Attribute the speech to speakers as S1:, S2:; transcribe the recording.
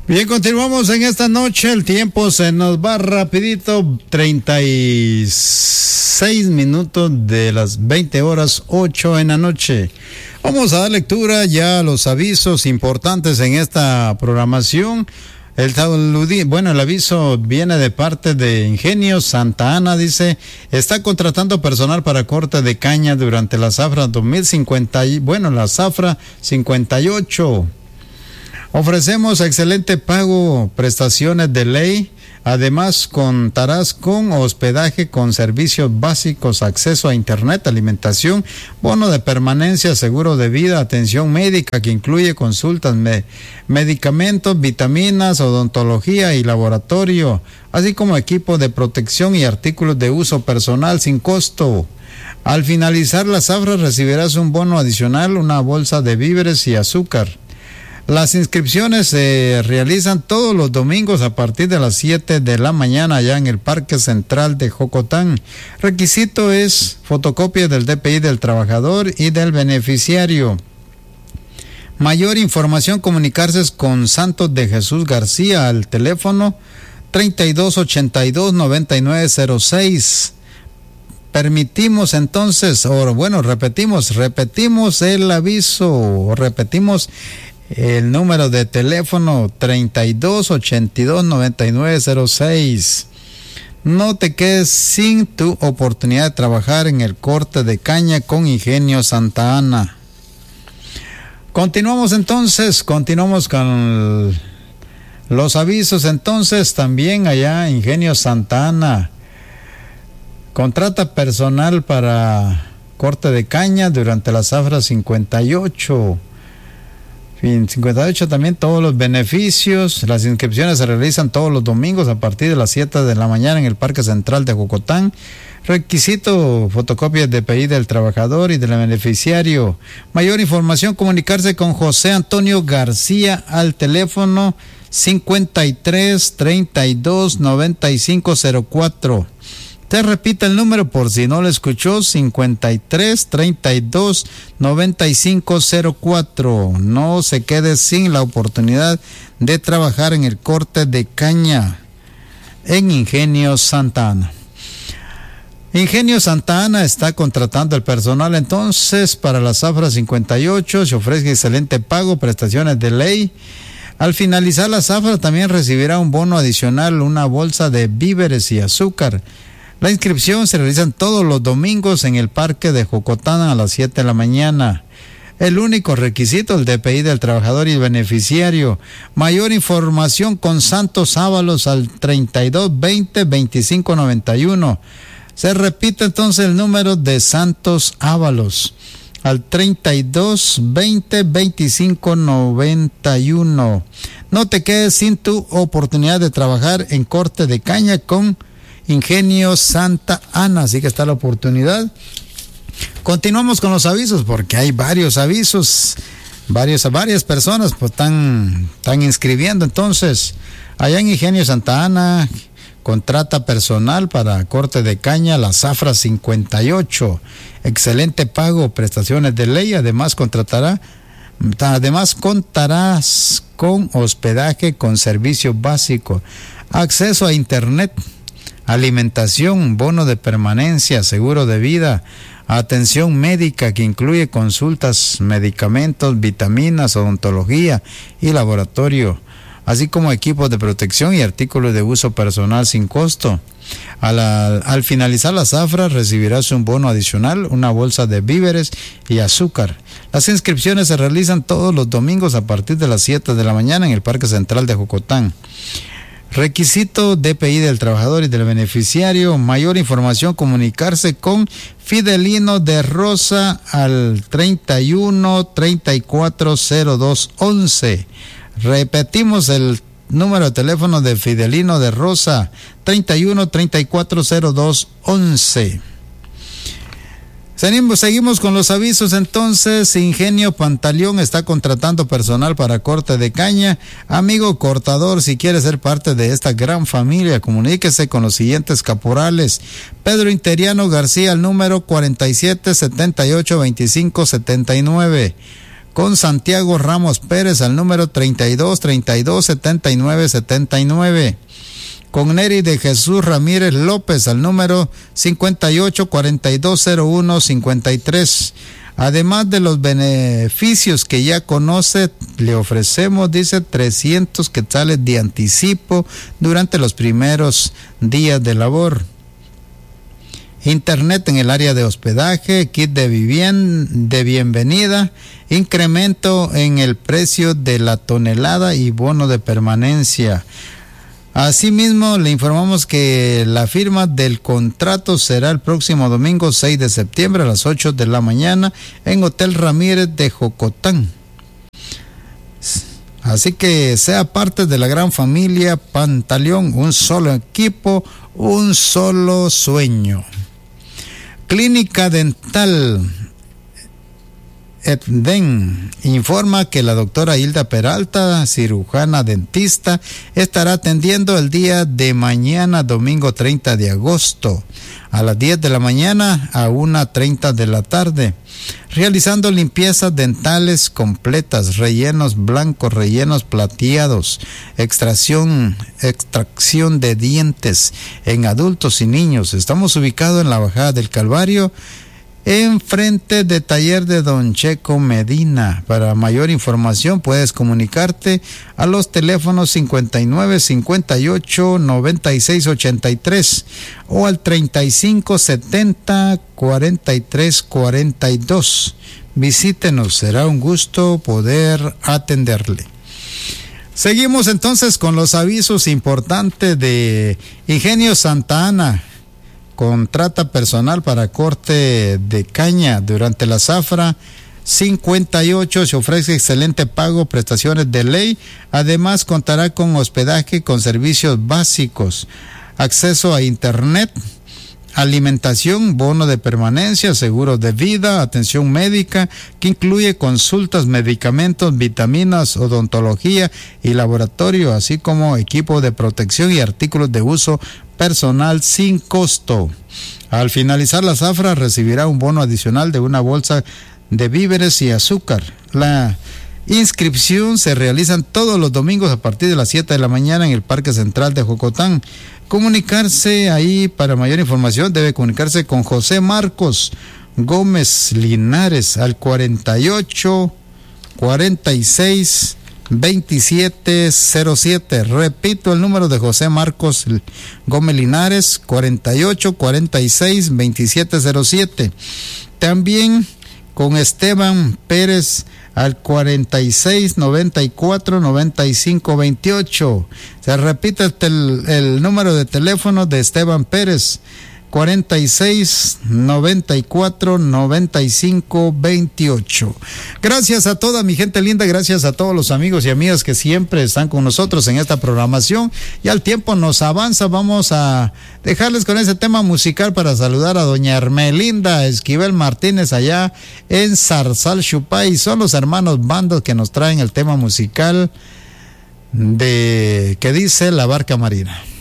S1: Bien, continuamos en esta noche. El tiempo se nos va rapidito. 36 minutos de las 20:08 en la noche. Vamos a dar lectura ya a los avisos importantes en esta programación. El aviso viene de parte de Ingenio Santa Ana. Dice, está contratando personal para corte de caña durante la zafra 2050, la zafra 58. Ofrecemos excelente pago, prestaciones de ley. Además, contarás con hospedaje con servicios básicos, acceso a internet, alimentación, bono de permanencia, seguro de vida, atención médica que incluye consultas, medicamentos, vitaminas, odontología y laboratorio, así como equipo de protección y artículos de uso personal sin costo. Al finalizar la zafra recibirás un bono adicional, una bolsa de víveres y azúcar. Las inscripciones se realizan todos los domingos a partir de las 7 de la mañana allá en el Parque Central de Jocotán. Requisito es fotocopia del DPI del trabajador y del beneficiario. Mayor información, comunicarse con Santos de Jesús García al teléfono 3282-9906. Repetimos el aviso, repetimos el número de teléfono 3282-9906. No te quedes sin tu oportunidad de trabajar en el corte de caña con Ingenio Santa Ana. Continuamos con los avisos. Entonces, también allá Ingenio Santa Ana contrata personal para corte de caña durante la zafra 58. En 58 también todos los beneficios. Las inscripciones se realizan todos los domingos a partir de las 7 de la mañana en el Parque Central de Jocotán. Requisito, fotocopias de DPI del trabajador y del beneficiario. Mayor información, comunicarse con José Antonio García al teléfono 5332-9504. Te repite el número por si no lo escuchó, 5332-9504. No se quede sin la oportunidad de trabajar en el corte de caña en Ingenio Santa Ana. Ingenio Santa Ana está contratando el personal entonces para la zafra 58. Se ofrece excelente pago, prestaciones de ley. Al finalizar la zafra también recibirá un bono adicional, una bolsa de víveres y azúcar. La inscripción se realiza todos los domingos en el Parque de Jocotán a las 7 de la mañana. El único requisito, el DPI del trabajador y el beneficiario. Mayor información con Santos Ábalos al 3220-2591. Se repite entonces el número de Santos Ábalos al 3220-2591. No te quedes sin tu oportunidad de trabajar en corte de caña con Ingenio Santa Ana, así que está la oportunidad. Continuamos con los avisos porque hay varios avisos, varias personas pues están inscribiendo. Entonces, allá en Ingenio Santa Ana contrata personal para corte de caña, la zafra 58. Excelente pago, prestaciones de ley. Además contarás con hospedaje con servicio básico, acceso a internet, alimentación, bono de permanencia, seguro de vida, atención médica que incluye consultas, medicamentos, vitaminas, odontología y laboratorio, así como equipos de protección y artículos de uso personal sin costo. Al finalizar la zafra recibirás un bono adicional, una bolsa de víveres y azúcar. Las inscripciones se realizan todos los domingos a partir de las 7 de la mañana en el Parque Central de Jocotán. Requisito DPI del trabajador y del beneficiario. Mayor información, comunicarse con Fidelino de Rosa al 31-340211. Repetimos el número de teléfono de Fidelino de Rosa, 31-340211. Seguimos con los avisos entonces. Ingenio Pantaleón está contratando personal para corte de caña. Amigo cortador, si quiere ser parte de esta gran familia, comuníquese con los siguientes caporales: Pedro Interiano García al número 47782579, con Santiago Ramos Pérez al número 32 32 79 79. Con Neri de Jesús Ramírez López al número 58 42 01 53. Además de los beneficios que ya conoce, le ofrecemos, dice, 300 quetzales de anticipo durante los primeros días de labor. Internet en el área de hospedaje, kit de bienvenida, incremento en el precio de la tonelada y bono de permanencia. Asimismo, le informamos que la firma del contrato será el próximo domingo 6 de septiembre a las 8 de la mañana en Hotel Ramírez de Jocotán. Así que sea parte de la gran familia Pantaleón, un solo equipo, un solo sueño. Clínica Dental Edden informa que la doctora Hilda Peralta, cirujana dentista, estará atendiendo el día de mañana, domingo 30 de agosto, a las 10 de la mañana a 1:30 de la tarde, realizando limpiezas dentales completas, rellenos blancos, rellenos plateados, extracción de dientes en adultos y niños. Estamos ubicados en la Bajada del Calvario, enfrente de taller de Don Checo Medina. Para mayor información puedes comunicarte a los teléfonos 59 58 96 83 o al 35 70 43 42. Visítenos, será un gusto poder atenderle. Seguimos entonces con los avisos importantes de Ingenio Santa Ana. Contrata personal para corte de caña durante la zafra 58. Se ofrece excelente pago, prestaciones de ley. Además, contará con hospedaje con servicios básicos, acceso a internet, alimentación, bono de permanencia, seguros de vida, atención médica, que incluye consultas, medicamentos, vitaminas, odontología y laboratorio, así como equipo de protección y artículos de uso personal sin costo. Al finalizar la zafra recibirá un bono adicional de una bolsa de víveres y azúcar. La inscripción se realiza todos los domingos a partir de las 7 de la mañana en el Parque Central de Jocotán. Comunicarse ahí para mayor información debe comunicarse con José Marcos Gómez Linares al 48 46 2707. Repito el número de José Marcos Gómez Linares, 48 46 2707. También con Esteban Pérez al 46 94 95 28. Se repite el número de teléfono de Esteban Pérez, 46 94 95 28. Gracias a toda mi gente linda, gracias a todos los amigos y amigas que siempre están con nosotros en esta programación. Ya el tiempo nos avanza, vamos a dejarles con ese tema musical para saludar a doña Hermelinda Esquivel Martínez allá en Zarzal Chupay. Son los hermanos Bandos que nos traen el tema musical de que dice La Barca Marina.